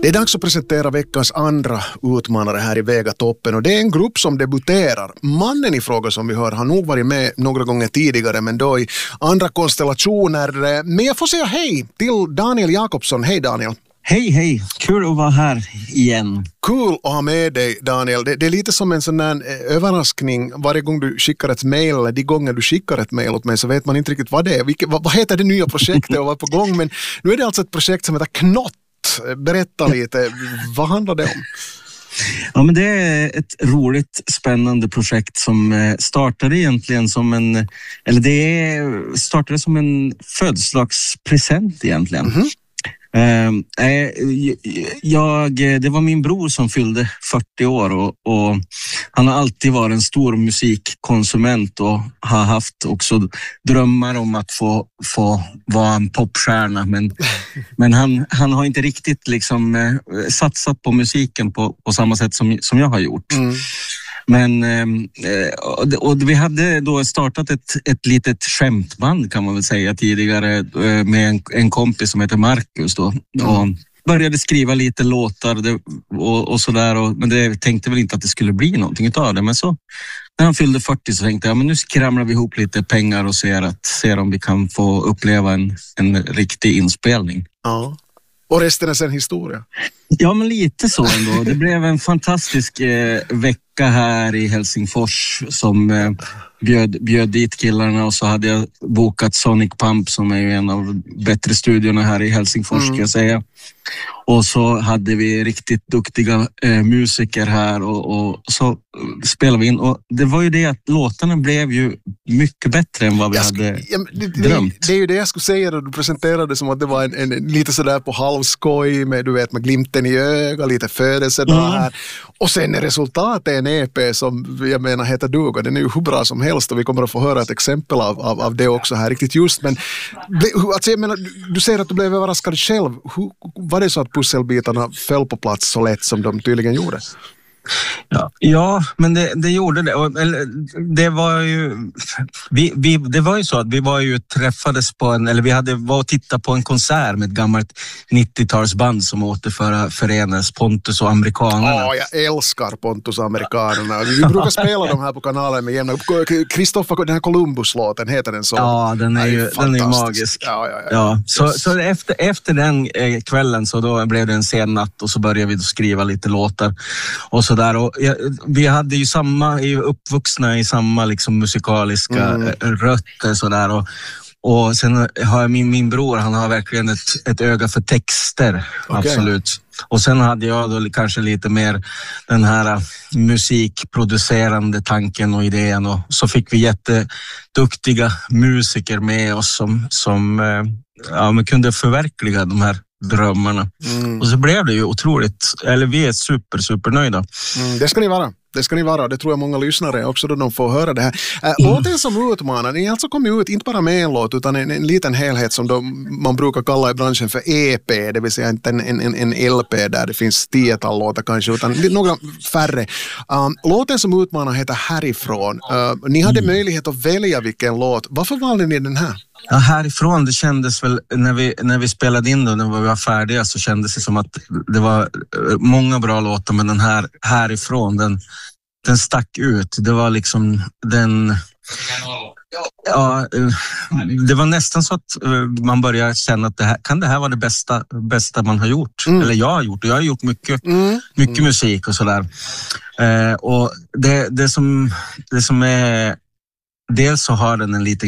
Det är dags att presentera veckans andra utmanare här i Vegatoppen, och det är en grupp som debuterar. Mannen i fråga som vi hör har nog varit med några gånger tidigare, men då i andra konstellationer. Men jag får säga hej till Daniel Jakobsson. Hej Daniel. Hej, kul att vara här igen. Kul att ha med dig Daniel. Det är lite som en sån där överraskning varje gång du skickar ett mejl, eller de gånger du skickar ett mejl åt mig så vet man inte riktigt vad det är. Vad heter det nya projektet och vad är på gång? Men nu är det alltså ett projekt som heter Knott. Berätta lite, vad handlar det om? Ja, men det är ett roligt, spännande projekt som startade egentligen som startade som en födelsedagspresent egentligen. Mm-hmm. Det var min bror som fyllde 40 år och han har alltid varit en stor musikkonsument och har haft också drömmar om att få vara en popstjärna, men han har inte riktigt liksom satsat på musiken på samma sätt som jag har gjort. Mm. Men och vi hade då startat ett litet skämtband kan man väl säga tidigare med en kompis som heter Marcus då, och började skriva lite låtar och sådär, men det tänkte väl inte att det skulle bli någonting utav det, men så när han fyllde 40 så tänkte jag, men nu skramlar vi ihop lite pengar och ser om vi kan få uppleva en riktig inspelning. Ja. Och resten är sen historia. Ja, men lite så ändå. Det blev en fantastisk vecka här i Helsingfors som bjöd dit killarna, och så hade jag bokat Sonic Pump som är ju en av bättre studiorna här i Helsingfors ska jag säga. Och så hade vi riktigt duktiga musiker här och så spelade vi in, och det var ju det att låtarna blev ju mycket bättre än vad vi hade drömt. Det är ju det jag skulle säga då du presenterade som att det var en lite sådär på halvskoj med glimten i ögat, lite födelsedag här. Och sen är resultatet en EP som jag menar heter Duga. Den är ju hur bra som helst och vi kommer att få höra ett exempel av det också här riktigt just. Men alltså, jag menar, du säger att du blev överraskad själv. Var det så att pusselbitarna föll på plats så lätt som de tydligen gjorde? Ja, men det gjorde det. Det var ju det var ju så att vi träffades på vi var och tittade på en konsert med ett gammalt 90-talsband som återförenades, Pontus och Amerikanerna. Ja, jag älskar Pontus och Amerikanerna. Vi brukar spela de här på kanalen med jämna. Kristoffer, den här Columbus-låten, heter den så? Ja, den är magisk. Ja. Så efter den kvällen så då blev det en sen natt och så började vi skriva lite låtar och så där, och vi hade ju uppvuxna i samma liksom musikaliska rötter så där, och sen har jag min bror, han har verkligen ett öga för texter, absolut. Och sen hade jag då kanske lite mer den här musikproducerande tanken och idén, och så fick vi jätteduktiga musiker med oss som kunde förverkliga de här drömmarna. Och så blev det ju otroligt, vi är super nöjda. Det ska ni vara. Det tror jag många lyssnare också då de får höra det här. Låten som utmanar, ni alltså kommer ut inte bara med en låt utan en liten helhet som då man brukar kalla i branschen för EP, det vill säga inte en LP där det finns 10-tal låtar kanske, utan några färre. Låten som utmanar heter Härifrån. Ni hade möjlighet att välja vilken låt. Varför valde ni den här? Ja, Härifrån, det kändes väl när vi spelade in då, när vi var färdiga, så kändes det som att det var många bra låtar, men den här Härifrån, den stack ut. Det var liksom det var nästan så att man började känna att det här vara det bästa man har gjort. Eller jag har gjort. Jag har gjort mycket musik och sådär. Och det som är, dels så har den en lite